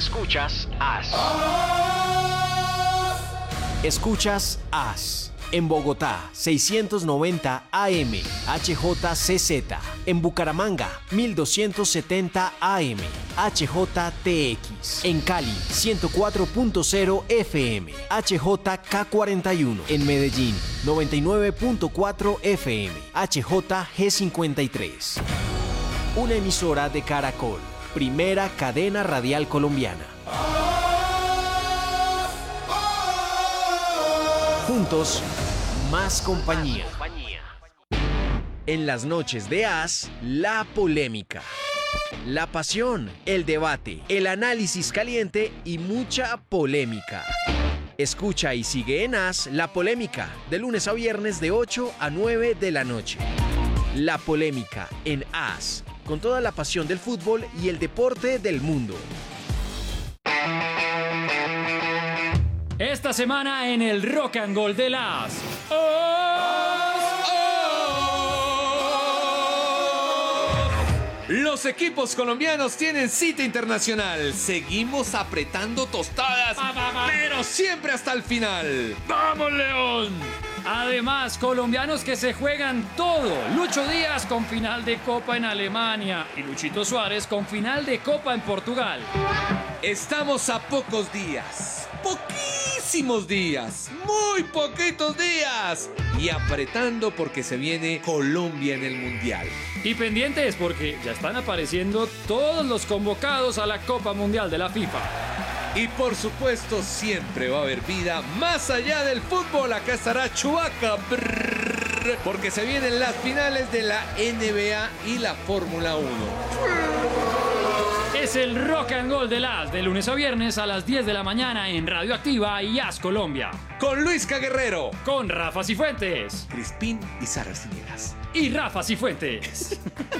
Escuchas AS. Escuchas AS. En Bogotá, 690 AM, HJCZ. En Bucaramanga, 1270 AM, HJTX. En Cali, 104.0 FM, HJK41. En Medellín, 99.4 FM, HJG53. Una emisora de Caracol, primera cadena radial colombiana. Juntos, más compañía. En las noches de AS, la polémica, la pasión, el debate, el análisis caliente y mucha polémica. Escucha y sigue en AS La Polémica, de lunes a viernes de 8 a 9 de la noche. La Polémica en AS, con toda la pasión del fútbol y el deporte del mundo. Esta semana en el Rock and Gold de las Los equipos colombianos tienen cita internacional. Seguimos apretando tostadas, pero siempre hasta el final. ¡Vamos, León! Además, colombianos que se juegan todo. Lucho Díaz con final de Copa en Alemania y Luchito Suárez con final de Copa en Portugal. Estamos a pocos días, poquísimos días, muy poquitos días, y apretando porque se viene Colombia en el Mundial. Y pendientes porque ya están apareciendo todos los convocados a la Copa Mundial de la FIFA. Y por supuesto siempre va a haber vida más allá del fútbol. Acá estará Chewbacca, porque se vienen las finales de la NBA y la Fórmula 1. Es el Rock and Gold de las, de lunes a viernes a las 10 de la mañana en Radioactiva y AS Colombia. Con Luisca Guerrero, con Rafa Cifuentes, Crispín y Sara Cineras. Y Rafa Cifuentes.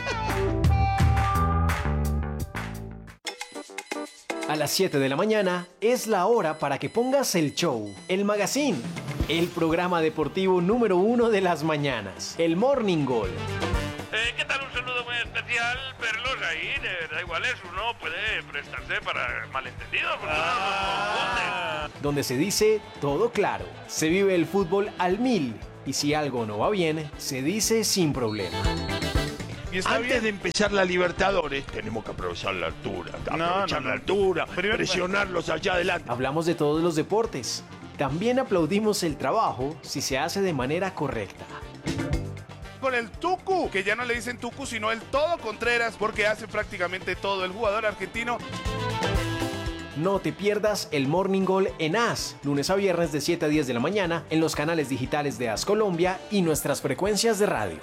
A las 7 de la mañana es la hora para que pongas el show, el magazine, el programa deportivo número 1 de las mañanas, el Morning Goal. ¿Qué tal? Un saludo muy especial, Perlos, ahí, de verdad, igual es, uno puede prestarse para malentendidos, porque uno no confunde. Donde se dice todo claro, se vive el fútbol al 1000 y si algo no va bien, se dice sin problema. Antes de empezar la Libertadores, tenemos que aprovechar la altura, la altura, presionarlos allá adelante. Hablamos de todos los deportes. También aplaudimos el trabajo si se hace de manera correcta. Con el Tucu, que ya no le dicen Tucu, sino el Todo Contreras, porque hace prácticamente todo el jugador argentino. No te pierdas el Morning Goal en AS, lunes a viernes de 7 a 10 de la mañana, en los canales digitales de AS Colombia y nuestras frecuencias de radio.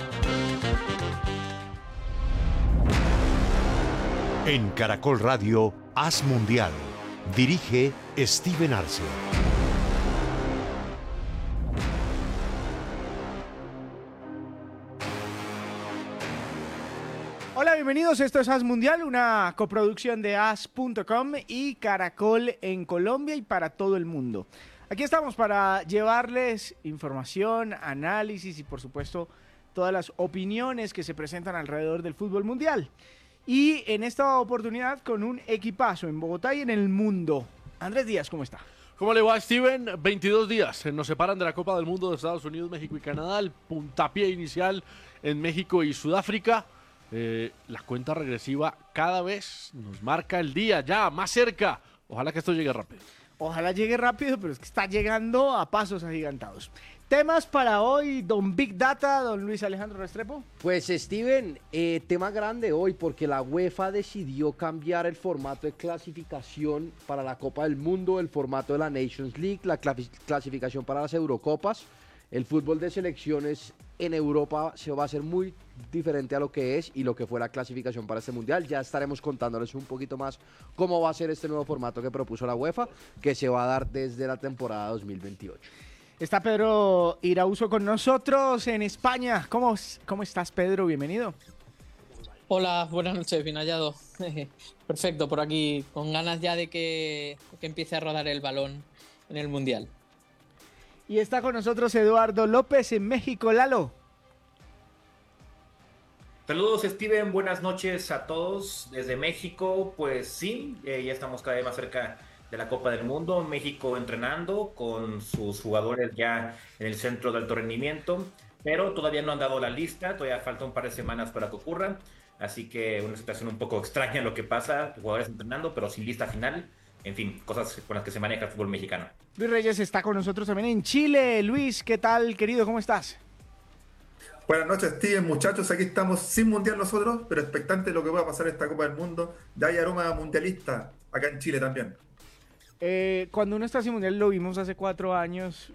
En Caracol Radio, AS Mundial. Dirige Steven Arce. Hola, bienvenidos. Esto es AS Mundial, una coproducción de AS.com y Caracol en Colombia y para todo el mundo. Aquí estamos para llevarles información, análisis y, por supuesto, todas las opiniones que se presentan alrededor del fútbol mundial. Y en esta oportunidad con un equipazo en Bogotá y en el mundo. Andrés Díaz, ¿cómo está? ¿Cómo le va, Steven? 22 días nos separan de la Copa del Mundo de Estados Unidos, México y Canadá. El puntapié inicial en México y Sudáfrica. La cuenta regresiva cada vez nos marca el día ya más cerca. Ojalá que esto llegue rápido. Ojalá llegue rápido, pero es que está llegando a pasos agigantados. Temas para hoy, don Big Data, don Luis Alejandro Restrepo. Pues Steven, tema grande hoy porque la UEFA decidió cambiar el formato de clasificación para la Copa del Mundo, el formato de la Nations League, la clasificación para las Eurocopas. El fútbol de selecciones en Europa se va a hacer muy diferente a lo que es y lo que fue la clasificación para este Mundial. Ya estaremos contándoles un poquito más cómo va a ser este nuevo formato que propuso la UEFA, que se va a dar desde la temporada 2028. Está Pedro Irauzo con nosotros en España. ¿Cómo estás, Pedro? Bienvenido. Hola, buenas noches, bien hallado. Perfecto, por aquí, con ganas ya de que empiece a rodar el balón en el Mundial. Y está con nosotros Eduardo López en México. Lalo. Saludos, Steven, buenas noches a todos desde México. Pues sí, ya estamos cada vez más cerca de la Copa del Mundo. México entrenando con sus jugadores ya en el centro de alto rendimiento, pero todavía no han dado la lista, todavía falta un par de semanas para que ocurra. Así que una situación un poco extraña lo que pasa, jugadores entrenando, pero sin lista final. En fin, cosas con las que se maneja el fútbol mexicano. Luis Reyes está con nosotros también en Chile. Luis, ¿qué tal, querido? ¿Cómo estás? Buenas noches, Steven, muchachos. Aquí estamos sin mundial nosotros, pero expectantes de lo que pueda pasar en esta Copa del Mundo. Ya hay aroma mundialista acá en Chile también. Cuando uno está sin mundial, lo vimos hace 4 años,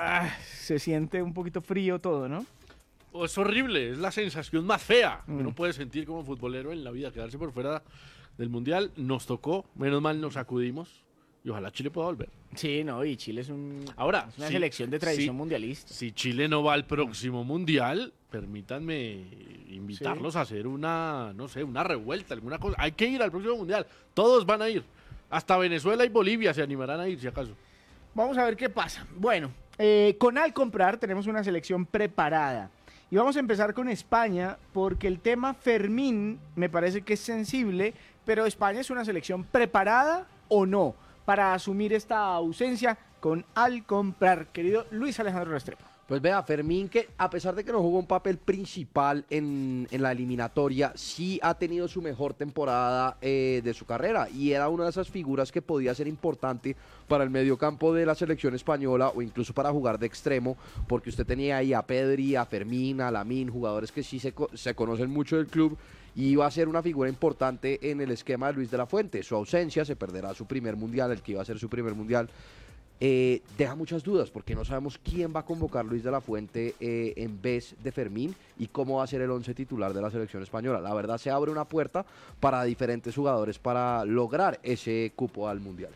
se siente un poquito frío todo, ¿no? Es horrible, es la sensación más fea que uno puede sentir como futbolero en la vida, quedarse por fuera del mundial. Nos tocó, menos mal nos sacudimos. Y ojalá Chile pueda volver. Sí, no, y Chile es una sí, selección de tradición mundialista. Si Chile no va al próximo mundial, permítanme invitarlos a hacer una revuelta, alguna cosa. Hay que ir al próximo mundial. Todos van a ir. Hasta Venezuela y Bolivia se animarán a ir, si acaso. Vamos a ver qué pasa. Bueno, con Al Comprar tenemos una selección preparada. Y vamos a empezar con España, porque el tema Fermín me parece que es sensible, pero España es una selección preparada o no para asumir esta ausencia con Al Comprar. Querido Luis Alejandro Restrepo. Pues vea, Fermín, que a pesar de que no jugó un papel principal en la eliminatoria, sí ha tenido su mejor temporada de su carrera y era una de esas figuras que podía ser importante para el mediocampo de la selección española o incluso para jugar de extremo, porque usted tenía ahí a Pedri, a Fermín, a Lamine, jugadores que sí se conocen mucho del club, y iba a ser una figura importante en el esquema de Luis de la Fuente. Su ausencia, se perderá su primer mundial, el que iba a ser su primer mundial. Deja muchas dudas porque no sabemos quién va a convocar Luis de la Fuente en vez de Fermín y cómo va a ser el 11 titular de la selección española. La verdad, se abre una puerta para diferentes jugadores para lograr ese cupo al mundial.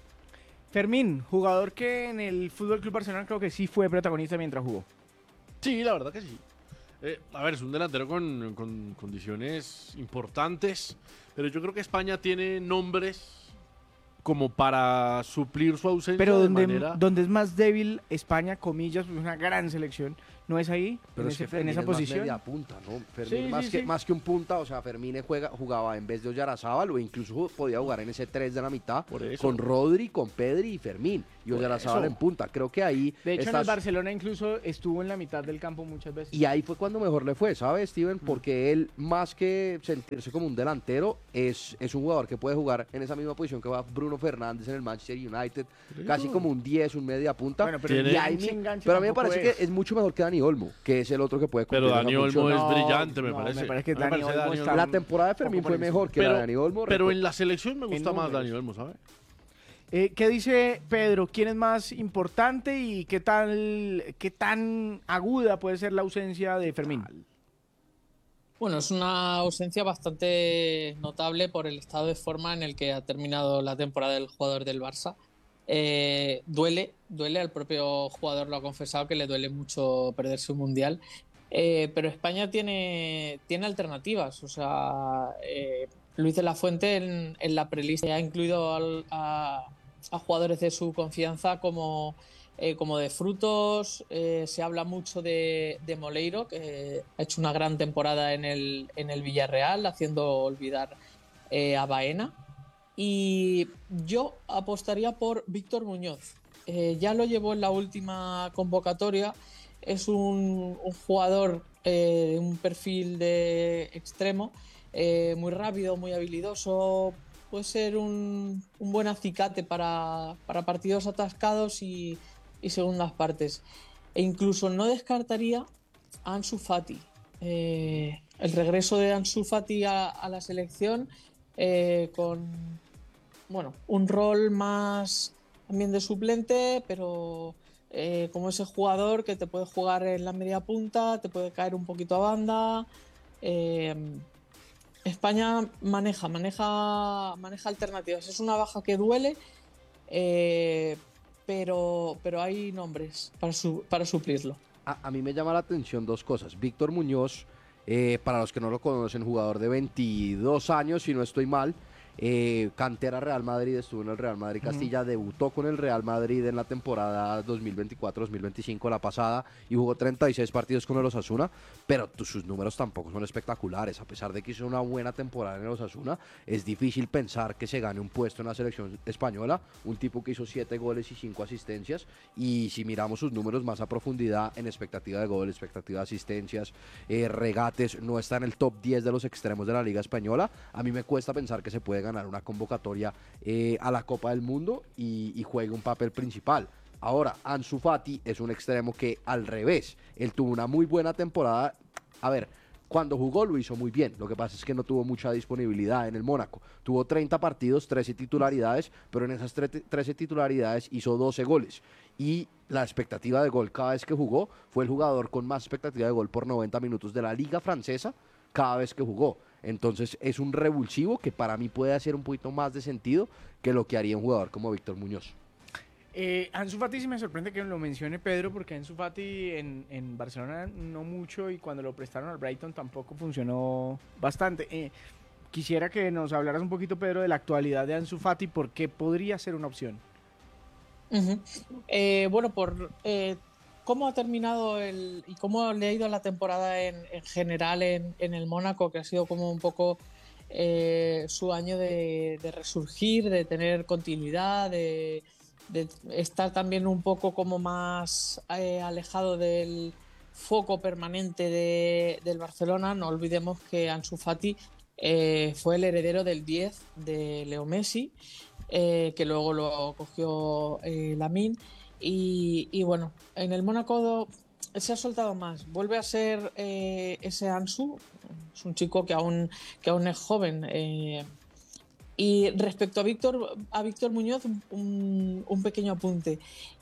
Fermín, jugador que en el Fútbol Club Barcelona creo que sí fue protagonista mientras jugó. Sí, la verdad que sí. A ver, es un delantero con condiciones importantes, pero yo creo que España tiene nombres como para suplir su ausencia. Pero donde es más débil España, comillas, pues una gran selección, ¿no es ahí? Pero en esa posición. Media punta, ¿no? Fermín, más que un punta, o sea, Fermín jugaba en vez de Oyarzábal, o incluso podía jugar en ese 3 de la mitad, con Rodri, con Pedri y Fermín, y Oyarzábal en punta. Creo que ahí... De hecho, en el Barcelona incluso estuvo en la mitad del campo muchas veces. Y ahí fue cuando mejor le fue, ¿sabes, Steven? Porque él, más que sentirse como un delantero, es un jugador que puede jugar en esa misma posición que va Bruno Fernández en el Manchester United, casi como un 10, un media punta. Bueno, pero a mí me parece que es mucho mejor que Dani Olmo, que es el otro que puede cumplir. Pero Dani Olmo es brillante, me parece. Me parece que Dani Olmo está... La temporada de Fermín fue mejor que la de Dani Olmo. Pero en la selección me gusta más Dani Olmo, ¿sabes? ¿Qué dice Pedro? ¿Quién es más importante y qué tan aguda puede ser la ausencia de Fermín? Bueno, es una ausencia bastante notable por el estado de forma en el que ha terminado la temporada del jugador del Barça. Duele, al propio jugador lo ha confesado que le duele mucho perderse un mundial, pero España tiene alternativas. O sea, Luis de la Fuente en la prelista ha incluido a jugadores de su confianza como de Frutos. Se habla mucho de Moleiro, que ha hecho una gran temporada en el Villarreal, haciendo olvidar a Baena. Y yo apostaría por Víctor Muñoz. Ya lo llevó en la última convocatoria. Es un jugador de un perfil de extremo, muy rápido, muy habilidoso. Puede ser un buen acicate para partidos atascados y segundas partes. E incluso no descartaría a Ansu Fati. El regreso de Ansu Fati a la selección con un rol más también de suplente, pero como ese jugador que te puede jugar en la media punta, te puede caer un poquito a banda. España maneja alternativas. Es una baja que duele, pero hay nombres para suplirlo. A mí me llama la atención dos cosas. Víctor Muñoz, para los que no lo conocen, jugador de 22 años, si no estoy mal, cantera Real Madrid, estuvo en el Real Madrid Castilla, debutó con el Real Madrid en la temporada 2024-2025, la pasada, y jugó 36 partidos con el Osasuna, pero sus números tampoco son espectaculares. A pesar de que hizo una buena temporada en el Osasuna, es difícil pensar que se gane un puesto en la selección española, un tipo que hizo 7 goles y 5 asistencias, y si miramos sus números más a profundidad en expectativa de gol, expectativa de asistencias, regates, no está en el top 10 de los extremos de la Liga Española. A mí me cuesta pensar que se puede ganar una convocatoria a la Copa del Mundo y juegue un papel principal. Ahora, Ansu Fati es un extremo que, al revés, él tuvo una muy buena temporada. A ver, cuando jugó lo hizo muy bien, lo que pasa es que no tuvo mucha disponibilidad en el Mónaco. Tuvo 30 partidos, 13 titularidades, pero en esas 13 titularidades hizo 12 goles. Y la expectativa de gol cada vez que jugó, fue el jugador con más expectativa de gol por 90 minutos de la Liga Francesa cada vez que jugó. Entonces es un revulsivo que para mí puede hacer un poquito más de sentido que lo que haría un jugador como Víctor Muñoz. Ansu Fati sí me sorprende que lo mencione Pedro, porque Ansu Fati en Barcelona no mucho, y cuando lo prestaron al Brighton tampoco funcionó bastante. Quisiera que nos hablaras un poquito, Pedro, de la actualidad de Ansu Fati, por qué podría ser una opción. Bueno, por cómo ha terminado y cómo le ha ido la temporada en general en el Mónaco, que ha sido como un poco su año de resurgir, de tener continuidad, de estar también un poco como más alejado del foco permanente del Barcelona. No olvidemos que Ansu Fati fue el heredero del 10 de Leo Messi, que luego lo cogió Lamine, y bueno, en el Mónaco se ha soltado más, vuelve a ser ese Ansu, es un chico que aún es joven. Y respecto a Víctor Muñoz, un pequeño apunte.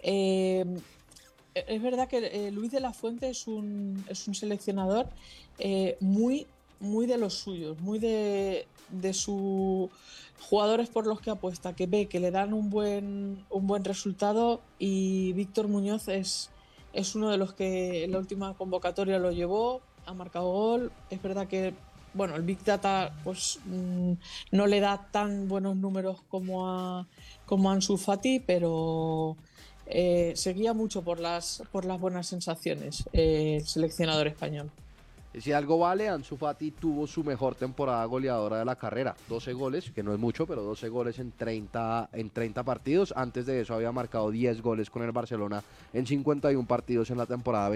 Es verdad que Luis de la Fuente es un seleccionador muy de los suyos, muy de sus jugadores por los que apuesta, que ve que le dan un buen resultado, y Víctor Muñoz es uno de los que en la última convocatoria lo llevó, ha marcado gol. Es verdad que bueno, el Big Data pues no le da tan buenos números como a Ansu Fati, pero seguía mucho por las buenas sensaciones el seleccionador español. Si algo vale, Ansu Fati tuvo su mejor temporada goleadora de la carrera, 12 goles, que no es mucho, pero 12 goles en 30 partidos. Antes de eso había marcado 10 goles con el Barcelona en 51 partidos en la temporada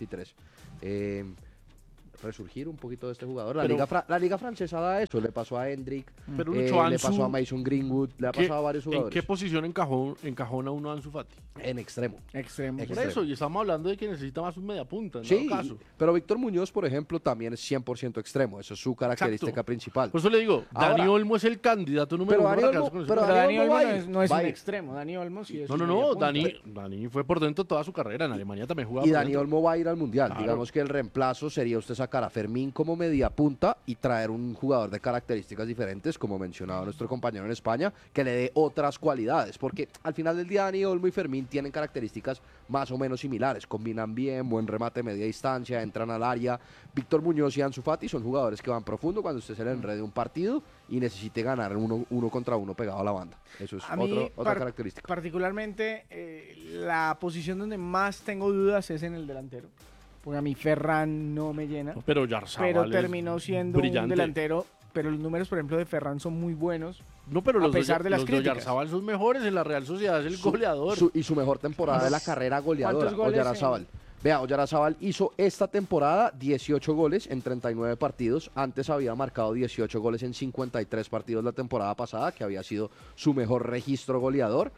22-23. Resurgir un poquito de este jugador. La Liga Francesa da eso. Le pasó a Hendrick, pero Ansu, le pasó a Mason Greenwood, le ha pasado a varios jugadores. ¿En qué posición encajona uno a Ansu Fati? En extremo. Por eso, y estamos hablando de que necesita más un mediapunta, en sí, todo caso. Pero Víctor Muñoz, por ejemplo, también es 100% extremo. Eso es su característica principal. Por eso le digo, Dani Olmo es el candidato número uno. Pero Dani Olmo no es un extremo. Dani Olmo sí es Dani fue por dentro toda su carrera. En Alemania también jugaba. Y Dani Olmo va a ir al Mundial. Claro. Digamos que el reemplazo sería usted sacar a Fermín como media punta y traer un jugador de características diferentes, como mencionaba nuestro compañero en España, que le dé otras cualidades, porque al final del día Dani Olmo y Fermín tienen características más o menos similares, combinan bien, buen remate media distancia, entran al área. Víctor Muñoz y Ansu Fati son jugadores que van profundo cuando usted se le enrede un partido y necesite ganar uno contra uno pegado a la banda. Eso es otra característica. Particularmente, la posición donde más tengo dudas es en el delantero. Porque a mí Ferran no me llena. Pero Oyarzabal pero terminó siendo brillante. Un delantero. Pero los números, por ejemplo, de Ferran son muy buenos. No, pero a pesar de las críticas. Los Oyarzabal son mejores en la Real Sociedad, es el goleador. Y su mejor temporada de la carrera goleadora, Oyarzabal. Vea, Oyarzabal hizo esta temporada 18 goles en 39 partidos. Antes había marcado 18 goles en 53 partidos la temporada pasada, que había sido su mejor registro goleador.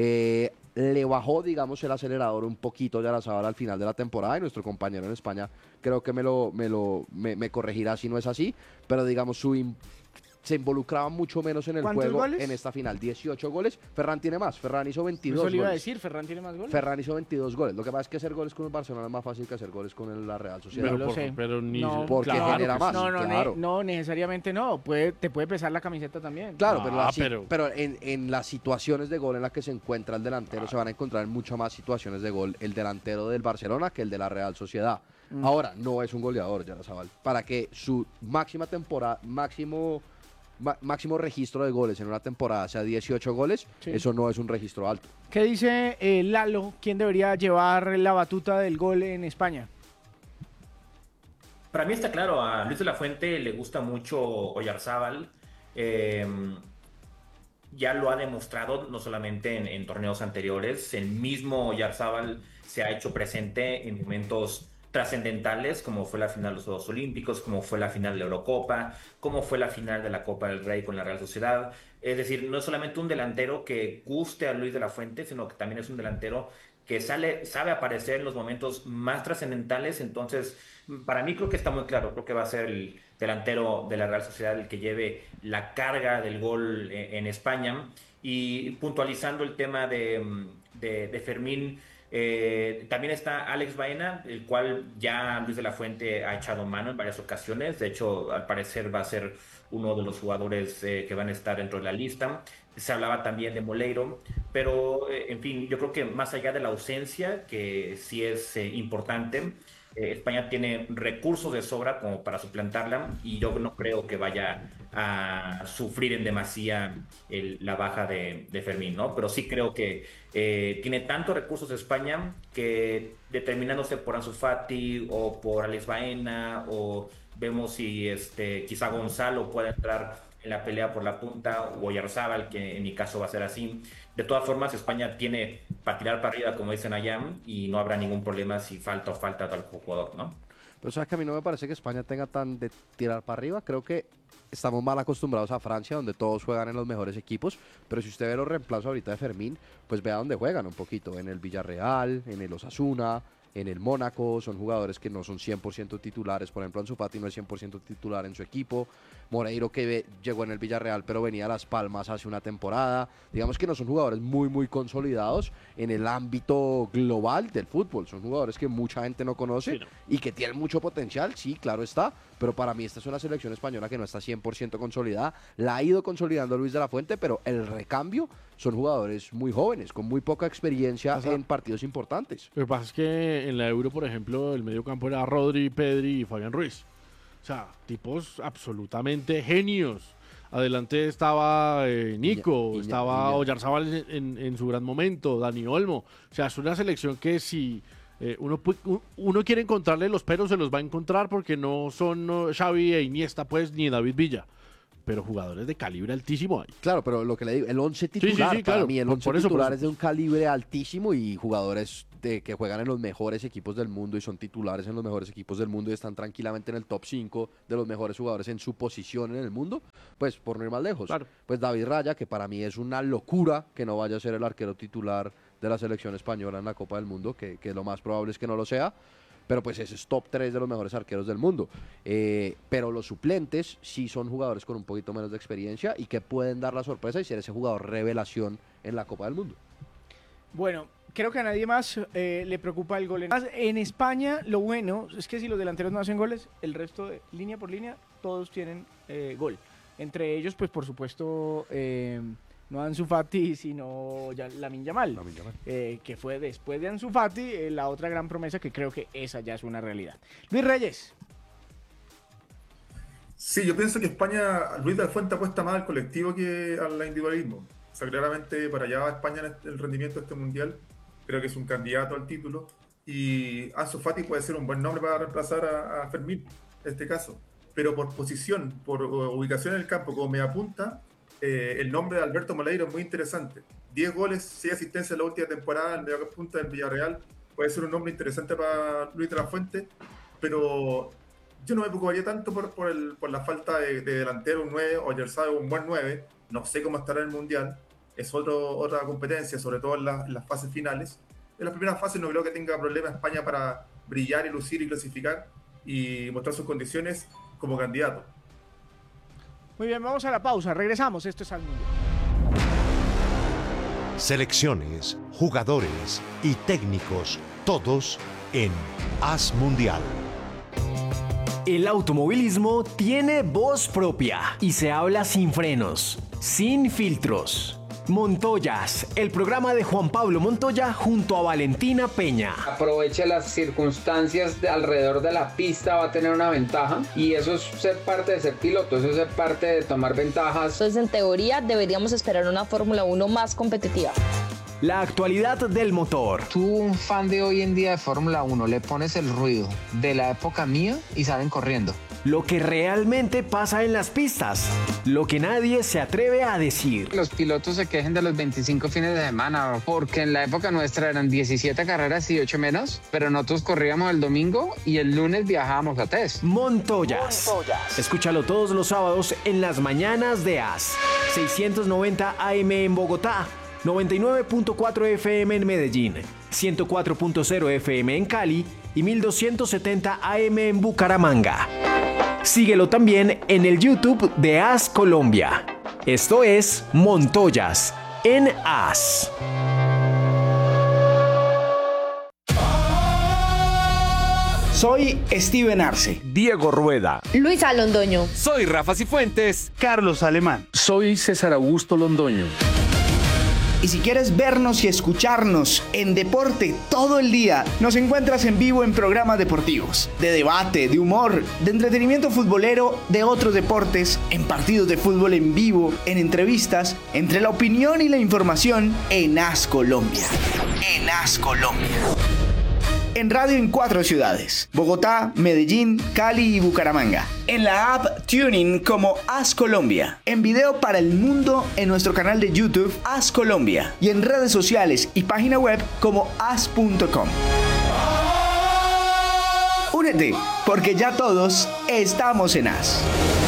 Le bajó, digamos, el acelerador un poquito Oyarzabal al final de la temporada, y nuestro compañero en España creo que me corregirá si no es así, pero digamos se involucraba mucho menos en el juego goles? En esta final. 18 goles. Ferran tiene más. Ferran hizo 22 goles. Eso le iba a decir, Ferran tiene más goles. Ferran hizo 22 goles. Lo que pasa es que hacer goles con el Barcelona es más fácil que hacer goles con la Real Sociedad. Pero ni porque genera más. No, necesariamente no. Te puede pesar la camiseta también. Claro, pero en las situaciones de gol en las que se encuentra el delantero se van a encontrar en muchas más situaciones de gol el delantero del Barcelona que el de la Real Sociedad. Ahora, no es un goleador, Oyarzabal. Para que su máximo máximo registro de goles en una temporada sea 18 goles, eso no es un registro alto. ¿Qué dice Lalo? ¿Quién debería llevar la batuta del gol en España? Para mí está claro, a Luis de la Fuente le gusta mucho Oyarzábal. Ya lo ha demostrado no solamente en torneos anteriores, el mismo Oyarzábal se ha hecho presente en momentos trascendentales, como fue la final de los Juegos Olímpicos, como fue la final de la Eurocopa, como fue la final de la Copa del Rey con la Real Sociedad. Es decir, no es solamente un delantero que guste a Luis de la Fuente, sino que también es un delantero que sabe aparecer en los momentos más trascendentales. Entonces, para mí creo que está muy claro, creo que va a ser el delantero de la Real Sociedad el que lleve la carga del gol en España. Y puntualizando el tema de Fermín, también está Alex Baena, el cual ya Luis de la Fuente ha echado mano en varias ocasiones. De hecho, al parecer va a ser uno de los jugadores que van a estar dentro de la lista. Se hablaba también de Moleiro, pero en fin, yo creo que más allá de la ausencia, que sí es importante, España tiene recursos de sobra como para suplantarla, y yo no creo que vaya a sufrir en demasía la baja de Fermín, ¿no? Pero sí creo que tiene tantos recursos España que, determinándose por Ansu Fati o por Alex Baena, o vemos si quizá Gonzalo pueda entrar en la pelea por la punta, o Oyarzábal, que en mi caso va a ser así. De todas formas, España tiene para tirar para arriba, como dicen allá, y no habrá ningún problema si falta tal jugador, ¿no? Pero sabes que a mí no me parece que España tenga tan de tirar para arriba. Creo que estamos mal acostumbrados a Francia, donde todos juegan en los mejores equipos, pero si usted ve los reemplazos ahorita de Fermín, pues vea dónde juegan un poquito, en el Villarreal, en el Osasuna, en el Mónaco. Son jugadores que no son 100% titulares. Por ejemplo, Ansu Fati no es 100% titular en su equipo. Moreiro, que llegó en el Villarreal pero venía a Las Palmas hace una temporada. Digamos que no son jugadores muy consolidados en el ámbito global del fútbol. Son jugadores que mucha gente no conoce, y que tienen mucho potencial, sí, claro está, pero para mí esta es una selección española que no está 100% consolidada. La ha ido consolidando Luis de la Fuente, pero el recambio son jugadores muy jóvenes, con muy poca experiencia en partidos importantes. Lo que pasa es que en la Euro, por ejemplo, el medio campo era Rodri, Pedri y Fabián Ruiz. O sea, tipos absolutamente genios. Adelante estaba Nico, estaba Oyarzábal en su gran momento, Dani Olmo. O sea, es una selección que si uno quiere encontrarle los peros, se los va a encontrar, porque no son Xavi e Iniesta, pues, ni David Villa. Pero jugadores de calibre altísimo hay. Claro, pero lo que le digo, el 11 titular, sí, claro, para mí el 11 titular es de un calibre altísimo, y jugadores que juegan en los mejores equipos del mundo y son titulares en los mejores equipos del mundo y están tranquilamente en el top 5 de los mejores jugadores en su posición en el mundo, pues por no ir más lejos. Claro. Pues David Raya, que para mí es una locura que no vaya a ser el arquero titular de la selección española en la Copa del Mundo, que lo más probable es que no lo sea. Pero pues ese es top 3 de los mejores arqueros del mundo. Pero los suplentes sí son jugadores con un poquito menos de experiencia y que pueden dar la sorpresa y ser ese jugador revelación en la Copa del Mundo. Bueno, creo que a nadie más le preocupa el gol. En España, lo bueno es que si los delanteros no hacen goles, el resto, de línea por línea, todos tienen gol. Entre ellos, pues por supuesto, no Ansu Fati, sino Lamine Yamal, que fue después de Ansu Fati la otra gran promesa, que creo que esa ya es una realidad. Luis Reyes. Sí, yo pienso que España, Luis de la Fuente apuesta más al colectivo que al individualismo. O sea, claramente para allá va España en el rendimiento de este mundial. Creo que es un candidato al título. Y Ansu Fati puede ser un buen nombre para reemplazar a Fermín, en este caso. Pero por posición, por ubicación en el campo, como media punta, el nombre de Alberto Moleiro es muy interesante. 10 goles, 6 asistencias en la última temporada en media punta del Villarreal. Puede ser un nombre interesante para Luis de la Fuente, pero yo no me preocuparía tanto por la falta de delantero, un 9, o Oyarzábal un buen 9. No sé cómo estará en el Mundial. Es otra competencia, sobre todo en las fases finales. En las primeras fases no creo que tenga problema España para brillar y lucir y clasificar y mostrar sus condiciones como candidato. Muy bien, vamos a la pausa. Regresamos. Esto es Al Mundial. Selecciones, jugadores y técnicos, todos en As Mundial. El automovilismo tiene voz propia y se habla sin frenos, sin filtros. Montoyas, el programa de Juan Pablo Montoya junto a Valentina Peña. Aproveche las circunstancias alrededor de la pista, va a tener una ventaja y eso es ser parte de ser piloto, eso es ser parte de tomar ventajas. Entonces, en teoría, deberíamos esperar una Fórmula 1 más competitiva. La actualidad del motor. Tú, un fan de hoy en día de Fórmula 1, le pones el ruido de la época mía y salen corriendo. Lo que realmente pasa en las pistas. Lo que nadie se atreve a decir. Los pilotos se quejen de los 25 fines de semana, porque en la época nuestra eran 17 carreras y 8 menos, pero nosotros corríamos el domingo y el lunes viajábamos a test. Montoyas. Escúchalo todos los sábados en las mañanas de AS. 690 AM en Bogotá. 99.4 FM en Medellín, 104.0 FM en Cali y 1270 AM en Bucaramanga. Síguelo también en el YouTube de AS Colombia. Esto es Montoyas en AS. Soy Steven Arce. Diego Rueda. Luisa Londoño. Soy Rafa Cifuentes. Carlos Alemán. Soy César Augusto Londoño. Y si quieres vernos y escucharnos en deporte todo el día, nos encuentras en vivo en programas deportivos, de debate, de humor, de entretenimiento futbolero, de otros deportes, en partidos de fútbol en vivo, en entrevistas, entre la opinión y la información en AS Colombia. En AS Colombia. En radio en 4 ciudades: Bogotá, Medellín, Cali y Bucaramanga. En la app TuneIn como AS Colombia. En video para el mundo en nuestro canal de YouTube AS Colombia. Y en redes sociales y página web como as.com. Únete, porque ya todos estamos en AS.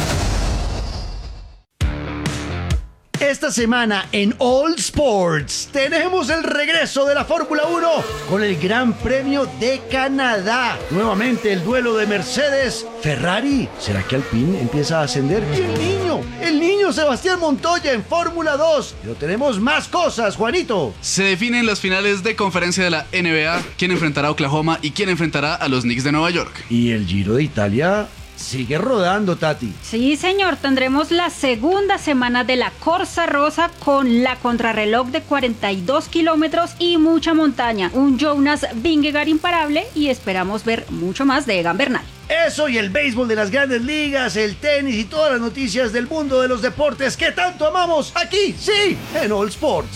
Esta semana en All Sports tenemos el regreso de la Fórmula 1 con el Gran Premio de Canadá. Nuevamente el duelo de Mercedes, Ferrari. ¿Será que Alpine empieza a ascender? Y el niño Sebastián Montoya en Fórmula 2. Pero tenemos más cosas, Juanito. Se definen las finales de conferencia de la NBA, quién enfrentará a Oklahoma y quién enfrentará a los Knicks de Nueva York. Y el Giro de Italia sigue rodando, Tati. Sí, señor, tendremos la segunda semana de la Corsa Rosa con la contrarreloj de 42 kilómetros y mucha montaña. Un Jonas Vingegaard imparable y esperamos ver mucho más de Egan Bernal. Eso y el béisbol de las grandes ligas, el tenis y todas las noticias del mundo de los deportes que tanto amamos aquí, sí, en All Sports.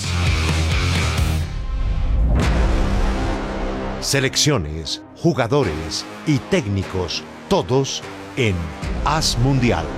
Selecciones, jugadores y técnicos, todos en AS Mundial.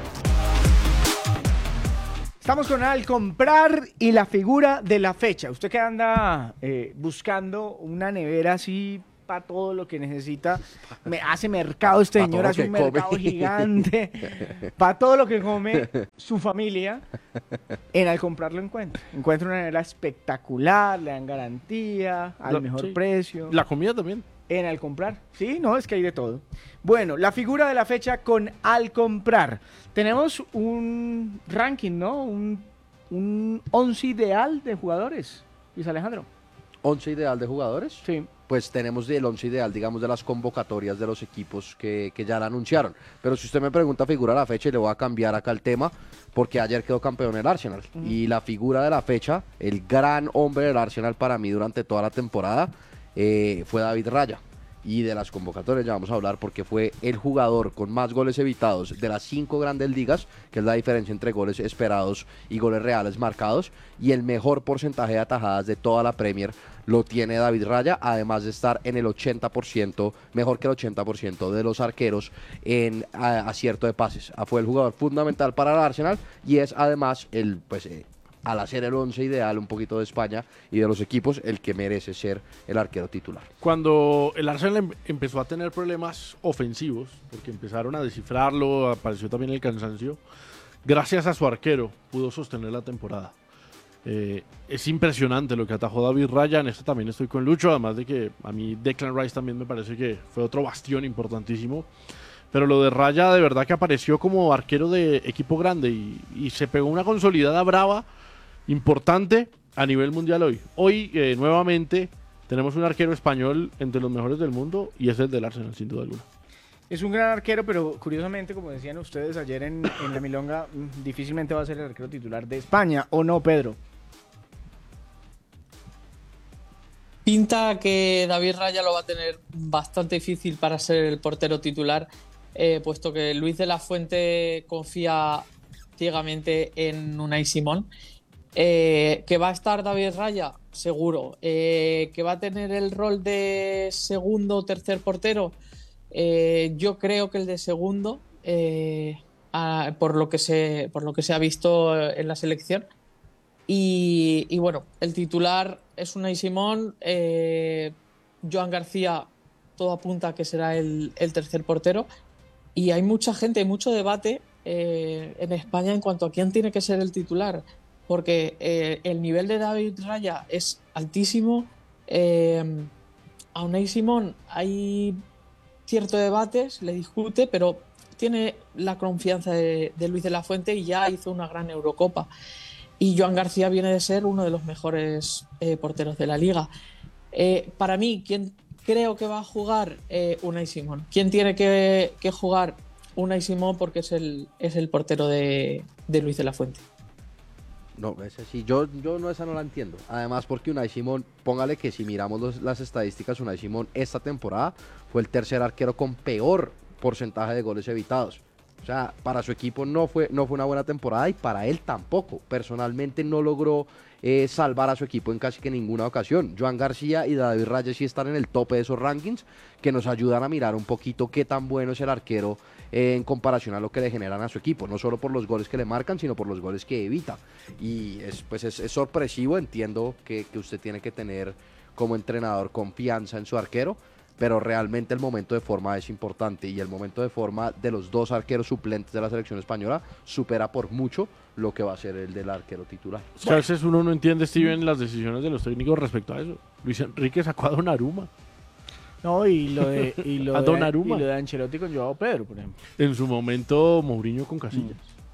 Estamos con Al Comprar y la figura de la fecha. Usted que anda buscando una nevera así para todo lo que necesita, hace mercado este señor, hace un mercado gigante para todo lo que come su familia. En Al Comprar lo encuentra. Encuentra una nevera espectacular, le dan garantía, al mejor precio. La comida también. En Al Comprar. Sí, no, es que hay de todo. Bueno, la figura de la fecha con Al Comprar. Tenemos un ranking, ¿no? Un 11 ideal de jugadores. Luis Alejandro. ¿11 ideal de jugadores? Sí. Pues tenemos el 11 ideal, digamos, de las convocatorias de los equipos que ya la anunciaron. Pero si usted me pregunta figura de la fecha, le voy a cambiar acá el tema, porque ayer quedó campeón el Arsenal. Y la figura de la fecha, el gran hombre del Arsenal para mí durante toda la temporada, fue David Raya. Y de las convocatorias ya vamos a hablar porque fue el jugador con más goles evitados de las 5 grandes ligas, que es la diferencia entre goles esperados y goles reales marcados, y el mejor porcentaje de atajadas de toda la Premier lo tiene David Raya, además de estar en el 80%, mejor que el 80% de los arqueros en acierto de pases. Fue el jugador fundamental para el Arsenal y es además el, al hacer el 11 ideal un poquito de España y de los equipos, el que merece ser el arquero titular. Cuando el Arsenal empezó a tener problemas ofensivos, porque empezaron a descifrarlo, apareció también el cansancio, gracias a su arquero pudo sostener la temporada. Es impresionante lo que atajó David Raya. En esto también estoy con Lucho, además de que a mí Declan Rice también me parece que fue otro bastión importantísimo. Pero lo de Raya de verdad que apareció como arquero de equipo grande y se pegó una consolidada brava, importante a nivel mundial hoy. Hoy nuevamente tenemos un arquero español entre los mejores del mundo y es el del Arsenal, sin duda alguna. Es un gran arquero, pero curiosamente, como decían ustedes ayer en la Milonga, difícilmente va a ser el arquero titular de España, ¿o no, Pedro? pinta que David Raya lo va a tener bastante difícil para ser el portero titular, puesto que Luis de la Fuente confía ciegamente en Unai Simón. ¿Que va a estar David Raya? Seguro. ¿Que va a tener el rol de segundo o tercer portero? Yo creo que el de segundo, por lo que se ha visto en la selección. Y bueno, el titular es Unai Simón. Joan García, todo apunta a que será el tercer portero. Y hay mucha gente, hay mucho debate en España en cuanto a quién tiene que ser el titular. Porque el nivel de David Raya es altísimo. A Unai Simón hay cierto debate, le discute, pero tiene la confianza de Luis de la Fuente y ya hizo una gran Eurocopa. Y Joan García viene de ser uno de los mejores porteros de la liga. Para mí, ¿quién creo que va a jugar? Unai Simón. ¿Quién tiene que jugar? Unai Simón, porque es el portero de Luis de la Fuente. No, ese sí, yo no, esa no la entiendo. Además, porque Unai Simón, póngale que si miramos las estadísticas, Unai Simón esta temporada fue el tercer arquero con peor porcentaje de goles evitados. O sea, para su equipo no fue una buena temporada y para él tampoco. Personalmente no logró salvar a su equipo en casi que ninguna ocasión. Joan García y David Raya sí están en el tope de esos rankings que nos ayudan a mirar un poquito qué tan bueno es el arquero en comparación a lo que le generan a su equipo, no solo por los goles que le marcan, sino por los goles que evita. Y es sorpresivo, entiendo que usted tiene que tener como entrenador confianza en su arquero, pero realmente el momento de forma es importante y el momento de forma de los dos arqueros suplentes de la selección española supera por mucho lo que va a ser el del arquero titular. Es que a veces uno no entiende, Steven, las decisiones de los técnicos respecto a eso. Luis Enrique sacó a Donnarumma. No, y lo de Ancelotti con Joao Pedro, por ejemplo. En su momento, Mourinho con Casillas.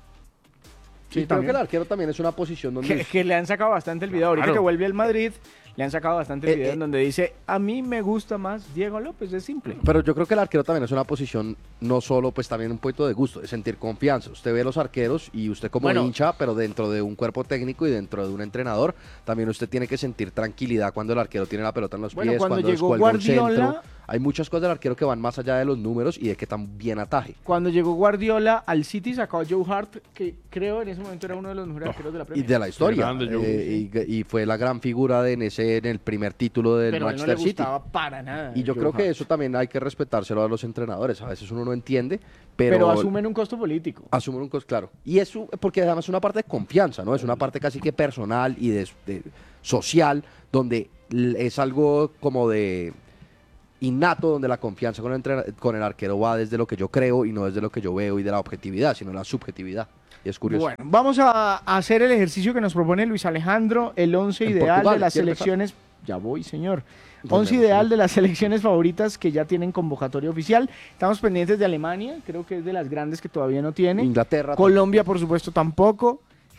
Sí, creo que el arquero también es una posición donde... Que le han sacado bastante el video. Ahorita que vuelve al Madrid, le han sacado bastante el video en donde dice, a mí me gusta más Diego López, es simple. Pero yo creo que el arquero también es una posición, no solo, pues también un poquito de gusto, de sentir confianza. Usted ve los arqueros y usted como hincha, pero dentro de un cuerpo técnico y dentro de un entrenador, también usted tiene que sentir tranquilidad cuando el arquero tiene la pelota en los pies, cuando llegó Guardiola, hay muchas cosas del arquero que van más allá de los números y de que tan bien ataje. Cuando llegó Guardiola al City sacó a Joe Hart, que creo en ese momento era uno de los mejores arqueros de la Premier. Y de la historia. Y fue la gran figura en el primer título del Manchester City. Pero no le gustaba para nada. Y yo creo que eso también hay que respetárselo a los entrenadores. A veces uno no entiende, pero asumen un costo político. Asumen un costo, claro. Y eso, porque además es una parte de confianza, ¿no? Es una parte casi que personal y de social, donde es algo como de innato, donde la confianza con el arquero va desde lo que yo creo y no desde lo que yo veo y de la objetividad, sino la subjetividad. Y es curioso. Bueno, vamos a hacer el ejercicio que nos propone Luis Alejandro, el 11 ideal de las selecciones. Ya voy, señor. 11 ideal de las selecciones favoritas que ya tienen convocatoria oficial. Estamos pendientes de Alemania, creo que es de las grandes que todavía no tiene. Inglaterra. Colombia, por supuesto, tampoco.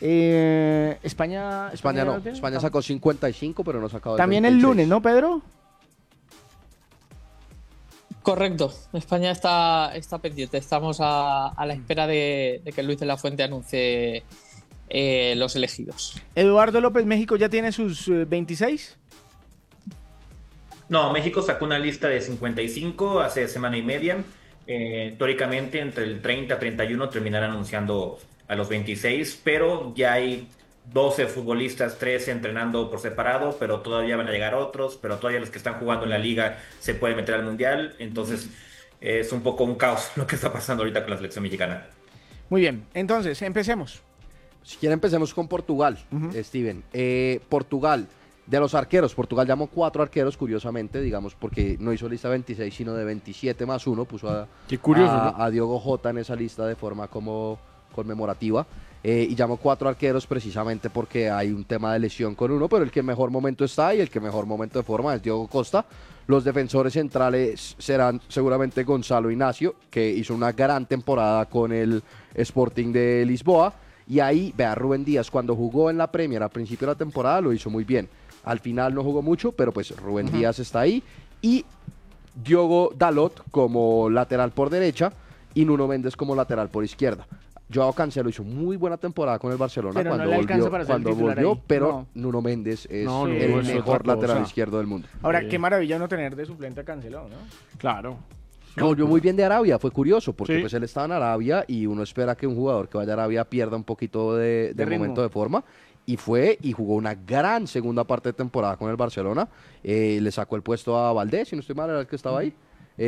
España no. España sacó 55, pero no sacó. También 26. El lunes, ¿no, Pedro? Correcto, España está pendiente. Estamos a la espera de que Luis de la Fuente anuncie los elegidos. Eduardo López, ¿México ya tiene sus 26? No, México sacó una lista de 55 hace semana y media. Teóricamente entre el 30 y 31 terminarán anunciando a los 26, pero ya hay 12 futbolistas, 13 entrenando por separado, pero todavía van a llegar otros, pero todavía los que están jugando en la liga se pueden meter al Mundial, entonces es un poco un caos lo que está pasando ahorita con la selección mexicana. Muy bien, entonces empecemos. Si quieren empecemos con Portugal, Steven. Portugal, de los arqueros, Portugal llamó 4 arqueros, curiosamente, digamos, porque no hizo lista 26, sino de 27 más 1, puso a Diogo Jota en esa lista de forma como conmemorativa. Y llamó 4 arqueros precisamente porque hay un tema de lesión con uno, pero el que mejor momento está y el que mejor momento de forma es Diogo Costa. Los defensores centrales serán seguramente Gonzalo Ignacio, que hizo una gran temporada con el Sporting de Lisboa. Y ahí, vea, Rubén Díaz, cuando jugó en la Premier al principio de la temporada, lo hizo muy bien. Al final no jugó mucho, pero pues Rubén Díaz está ahí. Y Diogo Dalot como lateral por derecha y Nuno Méndez como lateral por izquierda. Joao Cancelo hizo muy buena temporada con el Barcelona Pero no cuando le alcanza para ser titular ahí. pero Nuno Méndez es el mejor lateral izquierdo del mundo. Ahora, qué maravilla no tener de suplente a Cancelo, ¿no? Claro. Volvió muy bien de Arabia, fue curioso, porque Sí. pues él estaba en Arabia y uno espera que un jugador que vaya a Arabia pierda un poquito de ritmo. momento de forma. Y fue y jugó una gran segunda parte de temporada con el Barcelona. Le sacó el puesto a Valdés, si no estoy mal, era el que estaba ahí.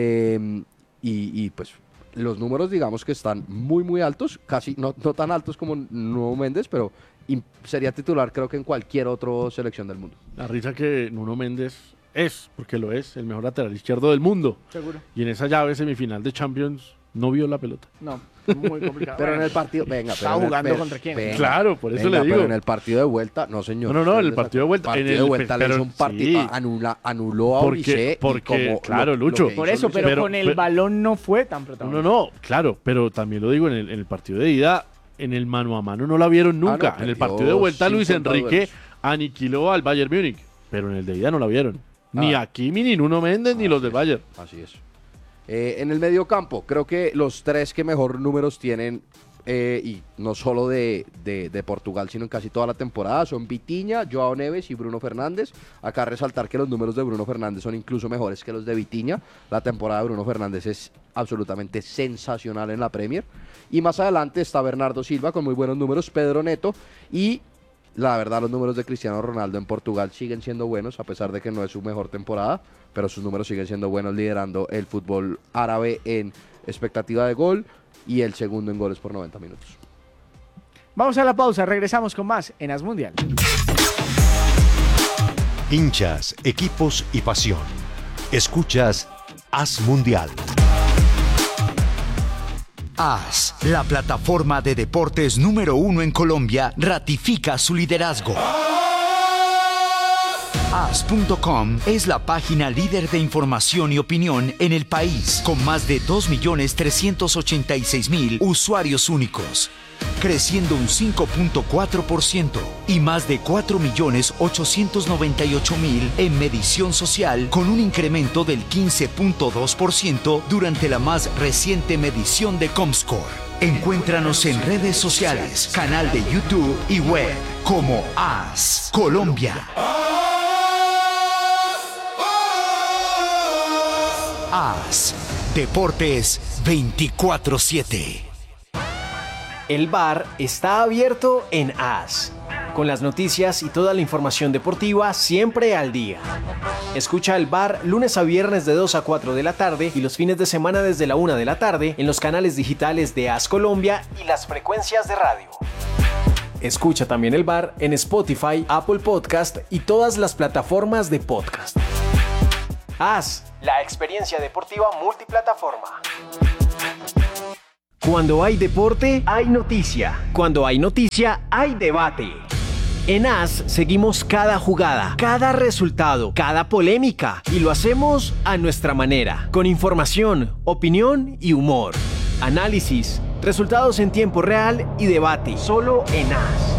Y pues los números, digamos que están muy, muy altos. Casi no tan altos como Nuno Méndez, pero sería titular creo que en cualquier otra selección del mundo. La risa que Nuno Méndez es, porque lo es, el mejor lateral izquierdo del mundo. Seguro. Y en esa llave semifinal de Champions no vio la pelota. No, muy complicado. Pero en Bueno, el partido, estaba jugando contra quién. Claro, por eso le digo. Pero en el partido de vuelta, no señor. No, en el partido de vuelta. Le hizo un partido, sí. anuló a Olise. Porque claro, Lucho. Por eso, pero con el balón no fue tan protagonista. No, claro, pero también lo digo, en el partido de ida, en el mano a mano no la vieron nunca. no, en el partido de vuelta, Luis 50 Enrique duelos. aniquiló al Bayern Múnich, pero en el de ida no la vieron. Ni a Kimi, ni Nuno Méndez, ni los del Bayern. Así es. En el medio campo, creo que los tres que mejor números tienen, y no solo de Portugal, sino en casi toda la temporada, son Vitinha, Joao Neves y Bruno Fernández. Acá resaltar que los números de Bruno Fernández son incluso mejores que los de Vitinha. La temporada de Bruno Fernández es absolutamente sensacional en la Premier. Y más adelante está Bernardo Silva con muy buenos números, Pedro Neto y... La verdad, los números de Cristiano Ronaldo en Portugal siguen siendo buenos, a pesar de que no es su mejor temporada, pero sus números siguen siendo buenos, liderando el fútbol árabe en expectativa de gol y el segundo en goles por 90 minutos. Vamos a la pausa, regresamos con más en As Mundial. Hinchas, equipos y pasión. Escuchas As Mundial. AS, la plataforma de deportes número 1 en Colombia, ratifica su liderazgo. AS.com es la página líder de información y opinión en el país, con más de 2.386.000 usuarios únicos, creciendo un 5.4% y más de 4.898.000 en medición social, con un incremento del 15.2% durante la más reciente medición de Comscore. Encuéntranos en redes sociales, canal de YouTube y web como AS Colombia. AS Deportes 24/7. El bar está abierto en AS, con las noticias y toda la información deportiva siempre al día. Escucha el bar lunes a viernes de 2 a 4 de la tarde y los fines de semana desde la 1 de la tarde en los canales digitales de AS Colombia y las frecuencias de radio. Escucha también el bar en Spotify, Apple Podcast y todas las plataformas de podcast. AS, la experiencia deportiva multiplataforma. Cuando hay deporte, hay noticia. Cuando hay noticia, hay debate. En AS seguimos cada jugada, cada resultado, cada polémica y lo hacemos a nuestra manera, con información, opinión y humor. Análisis, resultados en tiempo real y debate, solo en AS.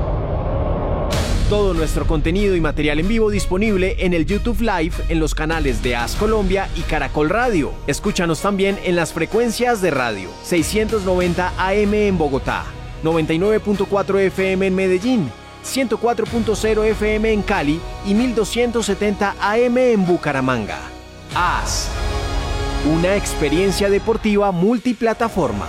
Todo nuestro contenido y material en vivo disponible en el YouTube Live en los canales de AS Colombia y Caracol Radio. Escúchanos también en las frecuencias de radio 690 AM en Bogotá, 99.4 FM en Medellín, 104.0 FM en Cali y 1270 AM en Bucaramanga. AS, una experiencia deportiva multiplataforma.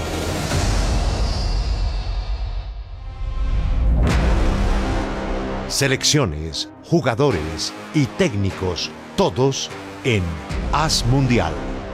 Selecciones, jugadores y técnicos, todos en As Mundial.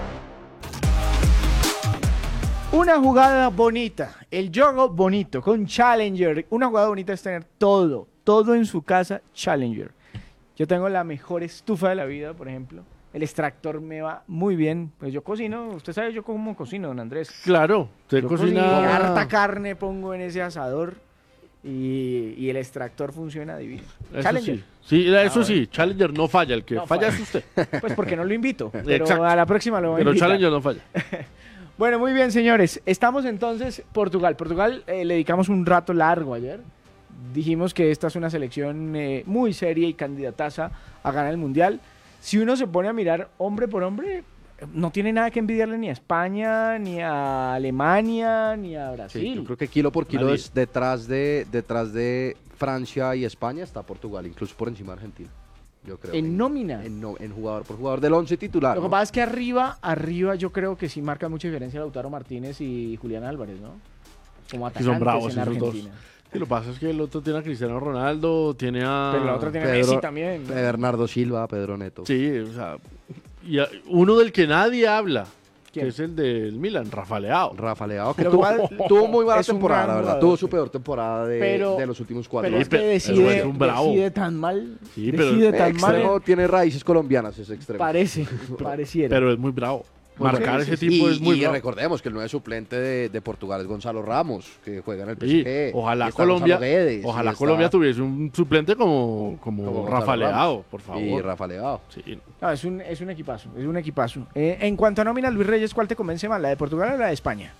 Una jugada bonita, el juego bonito con Challenger. Una jugada bonita es tener todo en su casa Challenger. Yo tengo la mejor estufa de la vida, por ejemplo. El extractor me va muy bien. Pues yo cocino, usted sabe yo cómo cocino, don Andrés. Claro, usted cocina. Harta carne pongo en ese asador y el extractor funciona divino. Eso Challenger. Sí, eso sí, Challenger no falla, el que No falla falla. es usted. Pues porque no lo invito, pero Exacto. a la próxima lo voy a Pero invitar. Challenger no falla. Bueno, muy bien, señores. Estamos entonces Portugal. Portugal le dedicamos un rato largo ayer. Dijimos que esta es una selección muy seria y candidataza a ganar el Mundial. Si uno se pone a mirar hombre por hombre, no tiene nada que envidiarle ni a España, ni a Alemania, ni a Brasil. Sí, yo creo que kilo por kilo es detrás de Francia y España está Portugal, incluso por encima de Argentina. Yo creo. En nómina. En jugador por jugador del 11 titular. Lo que pasa es que arriba yo creo que sí marca mucha diferencia Lautaro Martínez y Julián Álvarez, ¿no? Como atacantes son bravos en esos dos. Argentina. Sí, lo que pasa es que el otro tiene a Cristiano Ronaldo, tiene a... Pero la otra tiene a Messi también. Bernardo Silva, Pedro Neto. Sí, o sea, uno del que nadie habla, ¿quién? que es el del Milan, Rafa Leao. Rafa Leao, que tuvo muy buena temporada, la verdad. Tuvo su peor temporada de los últimos 4 pero años. es que decide tan mal. Sí, decide pero tan mal. tiene raíces colombianas ese extremo. Pareciera. Pero es muy bravo. Marcar ese tipo es muy bravo. Y recordemos que el nuevo suplente de Portugal es Gonzalo Ramos, que juega en el PSG. Ojalá Colombia tuviese un suplente como Rafa Leao, por favor. Y Rafa Leao. Sí. No, es un equipazo, en cuanto a nómina, Luis Reyes, ¿cuál te convence más, la de Portugal o la de España?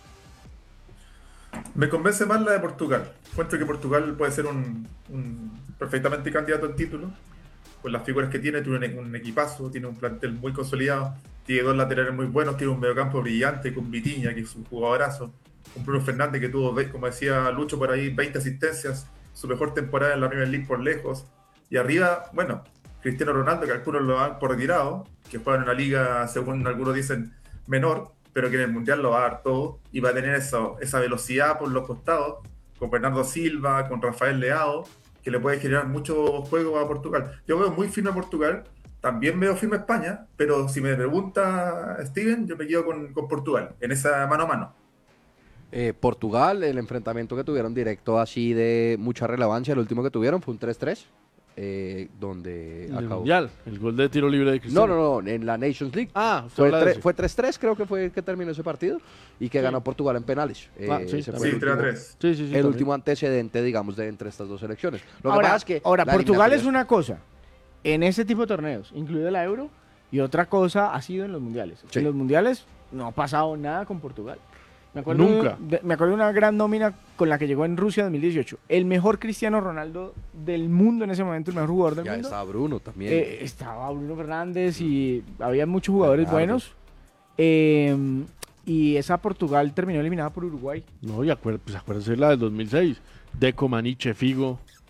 Me convence más la de Portugal. Encuentro que Portugal puede ser un perfectamente candidato al título, con las figuras que tiene un equipazo, tiene un plantel muy consolidado, tiene 2 laterales muy buenos, tiene un mediocampo brillante con Vitinha, que es un jugadorazo, un Bruno Fernández que tuvo, como decía Lucho por ahí, 20 asistencias, su mejor temporada en la Premier League por lejos, y arriba, bueno, Cristiano Ronaldo, que algunos lo dan por retirado, que juega en una liga, según algunos dicen, menor, pero que en el Mundial lo va a dar todo, y va a tener esa velocidad por los costados, con Bernardo Silva, con Rafael Leao, que le puede generar mucho juego a Portugal. Yo veo muy firme a Portugal, también veo firme a España, pero si me pregunta Steven, yo me quedo con Portugal, en esa mano a mano. Portugal, el enfrentamiento que tuvieron directo así de mucha relevancia, el último que tuvieron fue un 3-3. Donde el Mundial, el gol de tiro libre de Cristiano. No, en la Nations League. Fue 3-3, creo que fue que terminó ese partido y que ganó Portugal en penales. Sí, 3-3. El último antecedente, digamos, de entre estas dos selecciones. Lo que ahora, pasa es que Portugal es una cosa en este tipo de torneos, incluida la Euro, y otra cosa ha sido en los mundiales. En los mundiales no ha pasado nada con Portugal. Me acuerdo de una gran nómina con la que llegó en Rusia 2018. El mejor Cristiano Ronaldo del mundo en ese momento, el mejor jugador del mundo. Estaba Bruno también. Estaba Bruno Fernández y había muchos jugadores buenos. Y esa Portugal terminó eliminada por Uruguay. No, y acuérdense la del 2006. Deco, Maniche, Figo.